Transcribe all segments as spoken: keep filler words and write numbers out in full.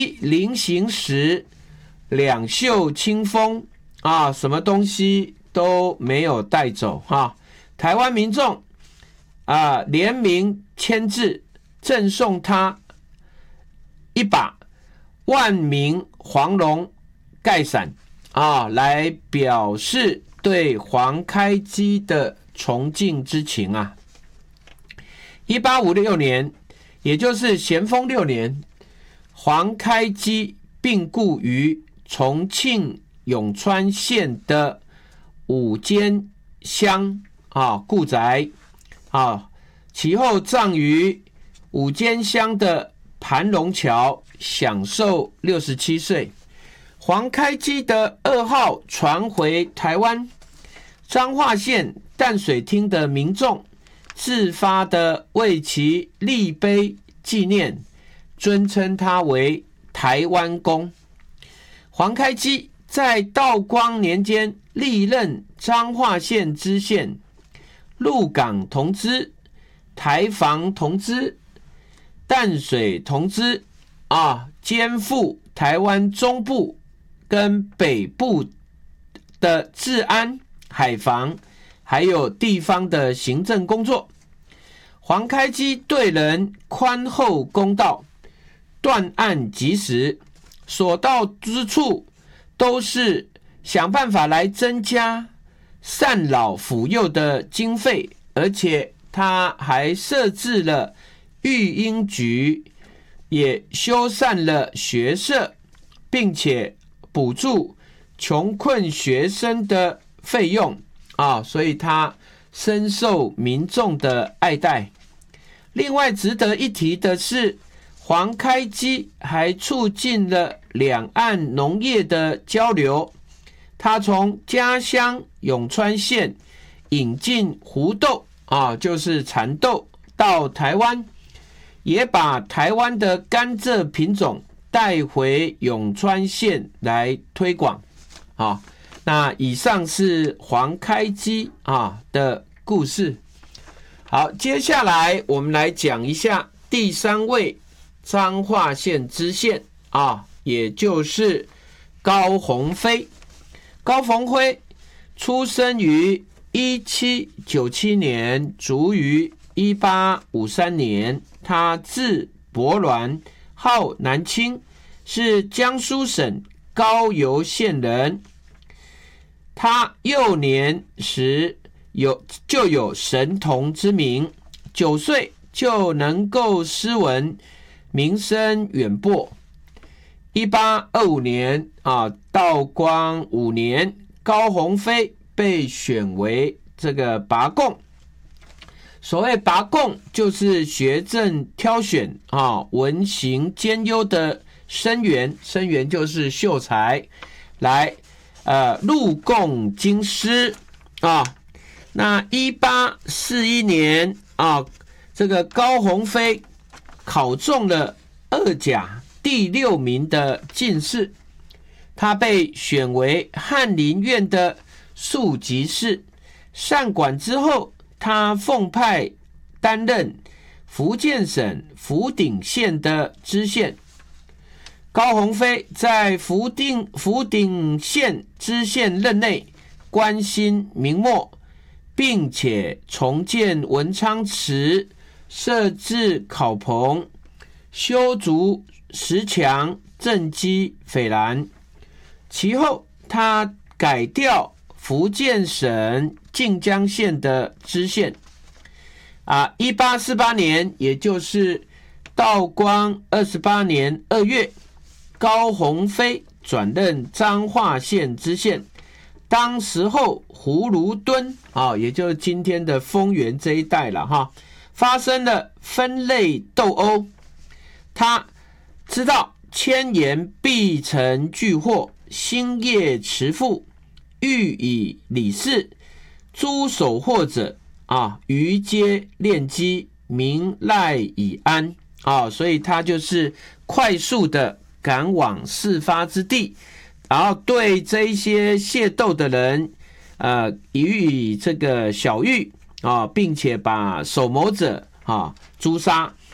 临行时两袖清风啊，什么东西都没有带走哈。台湾民众啊联名签字赠送他一把万名黄龙盖伞啊，来表示对黄开基的崇敬之情啊。一八五六年，也就是咸丰六年，黄开基病故于重庆永川县的五间乡啊故宅啊，其后葬于五间乡的盘龙桥，享寿六十七岁。黄开基的噩耗传回台湾，彰化县淡水厅的民众自发的为其立碑纪念，尊称他为台湾公。黄开基在道光年间历任彰化县知县、鹿港同知、台防同知、淡水同知啊，肩负台湾中部跟北部的治安、海防还有地方的行政工作。黄开基对人宽厚公道，断案及时，所到之处都是想办法来增加赡老抚幼的经费，而且他还设置了育婴局，也修缮了学舍，并且补助穷困学生的费用啊，所以他深受民众的爱戴。另外值得一提的是，黄开基还促进了两岸农业的交流。他从家乡永川县引进胡豆啊，就是蚕豆到台湾，也把台湾的甘蔗品种带回永川县来推广啊。那以上是黄开基啊的故事。好，接下来我们来讲一下第三位彰化县知县啊，也就是高鸿飞。高鸿飞出生于一七九七年，卒于一八五三年。他字伯銮，号南清，是江苏省高邮县人。他幼年时有就有神童之名，九岁就能够诗文，名声远播。一八二五年啊，道光五年，高鸿飞被选为这个拔贡。所谓拔贡，就是学政挑选啊，文行兼优的生源，生源就是秀才，来呃入贡京师啊。那一八四一年啊，这个高鸿飞考中了二甲第六名的进士，他被选为翰林院的庶吉士。上管之后，他奉派担任福建省福鼎县的知县。高鸿飞在福鼎福鼎县知县任内，关心民末，并且重建文昌祠，设置考棚，修筑石墙，赈济匪难。其后他改调福建省晋江县的知县啊。一八四八年，也就是道光二十八年二月，高鸿飞转任彰化县知县。当时候葫芦墩啊，也就是今天的丰原这一带了哈，发生了分类斗殴。他知道千言必成巨祸，兴业持富，欲以理事，诸守祸者啊，于皆练机，民赖以安啊，所以他就是快速的赶往事发之地，然后对这一些械斗的人呃予以这个晓谕啊，并且把首谋者啊诛杀。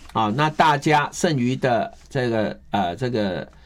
啊，那大家剩余的这个呃这个